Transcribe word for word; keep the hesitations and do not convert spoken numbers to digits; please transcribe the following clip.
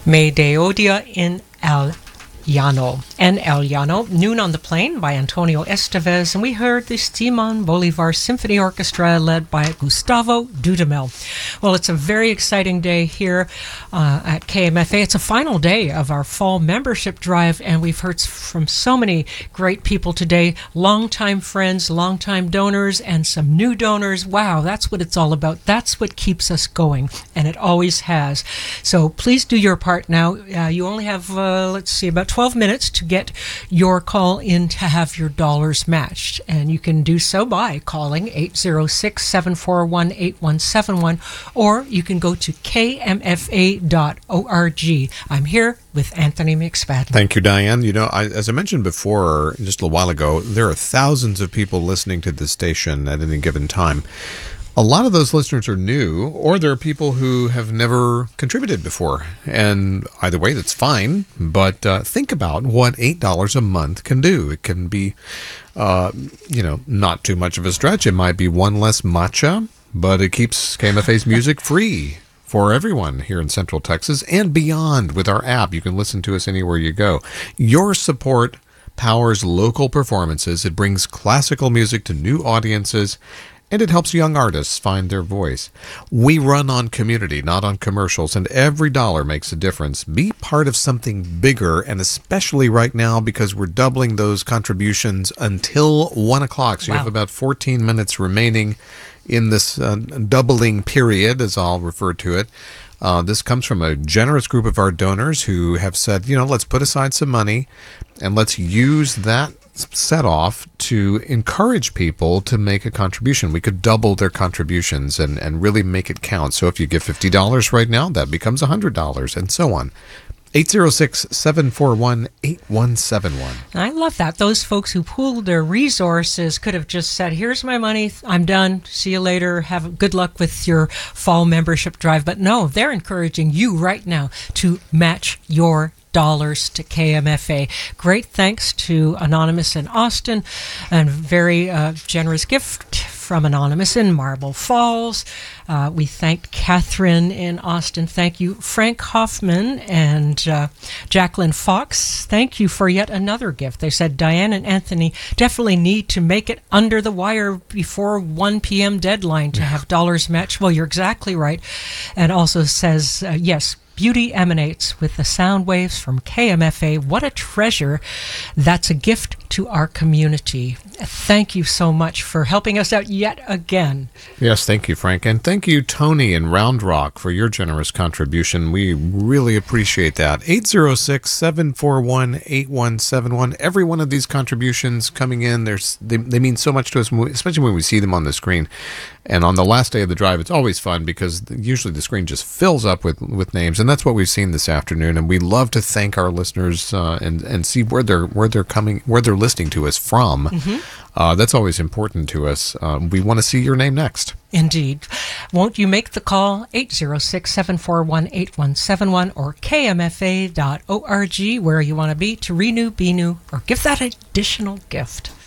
Me de Odia in El Llano. And El Llano, Noon on the Plain by Antonio Estevez. And we heard the Simon Bolivar Symphony Orchestra led by Gustavo Dudamel. Well, it's a very exciting day here uh, at K M F A. It's a final day of our fall membership drive, and we've heard from so many great people today. Longtime friends, longtime donors, and some new donors. Wow, that's what it's all about. That's what keeps us going, and it always has. So please do your part now. Uh, you only have, uh, let's see, about twelve minutes to get your call in to have your dollars matched. And you can do so by calling eight zero six, seven four one, eight one seven one, or you can go to k m f a dot org. I'm here with Anthony McSpadden. Thank you, Diane. You know, I, as I mentioned before, just a little while ago, there are thousands of people listening to this station at any given time. A lot of those listeners are new, or there are people who have never contributed before. And either way, that's fine. But uh, think about what eight dollars a month can do. It can be, uh, you know, not too much of a stretch. It might be one less matcha, but it keeps K M F A's music free for everyone here in Central Texas and beyond with our app. You can listen to us anywhere you go. Your support powers local performances. It brings classical music to new audiences, and it helps young artists find their voice. We run on community, not on commercials, and every dollar makes a difference. Be part of something bigger, and especially right now because we're doubling those contributions until one o'clock. So wow. You have about fourteen minutes remaining in this uh, doubling period, as I'll refer to it. Uh, this comes from a generous group of our donors who have said, you know, let's put aside some money and let's use that set off to encourage people to make a contribution. We could double their contributions and, and really make it count. So if you give fifty dollars right now, that becomes one hundred dollars and so on. eight zero six, seven four one, eight one seven one. I love that. Those folks who pooled their resources could have just said, here's my money, I'm done, see you later, have good luck with your fall membership drive. But no, they're encouraging you right now to match your dollars to K M F A. Great thanks to Anonymous in Austin, and very uh, generous gift from Anonymous in Marble Falls. Uh, we thanked Catherine in Austin. Thank you, Frank Hoffman and uh, Jacqueline Fox. Thank you for yet another gift. They said Diane and Anthony definitely need to make it under the wire before one p.m. deadline to have dollars matched. Well, you're exactly right. And also says, uh, yes, beauty emanates with the sound waves from K M F A. What a treasure. That's a gift to our community. Thank you so much for helping us out yet again. Yes, thank you, Frank. And thank you, Tony in Round Rock, for your generous contribution. We really appreciate that. eight zero six, seven four one, eight one seven one. Every one of these contributions coming in, there's, they, they mean so much to us, especially when we see them on the screen. And on the last day of the drive, it's always fun because usually the screen just fills up with, with names. And that's what we've seen this afternoon. And we love to thank our listeners uh, and, and see where they're, where they're coming, where they're listening to us from. Mm-hmm. Uh, that's always important to us. Um, we want to see your name next. Indeed. Won't you make the call? eight zero six, seven four one, eight one seven one or k m f a dot org, where you want to be to renew, be new, or give that additional gift.